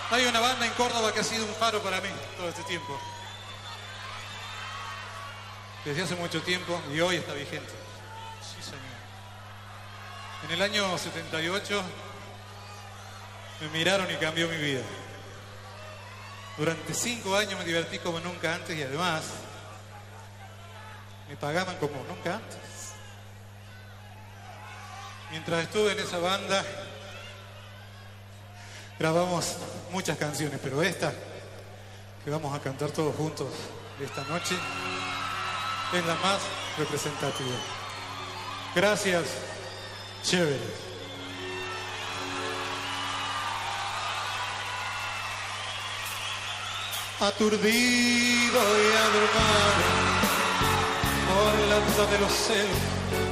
Hay una banda en Córdoba que ha sido un faro para mí todo este tiempo. Desde hace mucho tiempo y hoy está vigente. Sí, señor. En el año 78 me miraron y cambió mi vida. Durante 5 años me divertí como nunca antes y además me pagaban como nunca antes. Mientras estuve en esa banda grabamos muchas canciones, pero esta que vamos a cantar todos juntos esta noche es la más representativa. Gracias, chévere. Aturdido y abrumado por la duda de los celos